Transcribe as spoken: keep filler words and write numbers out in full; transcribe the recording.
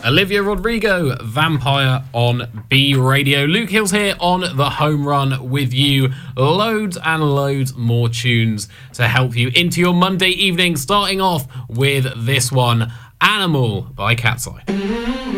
Olivia Rodrigo, Vampire on B Radio. Luke Hills here on the home run with you. Loads and loads more tunes to help you into your Monday evening, starting off with this one, Animal by Cat's Eye.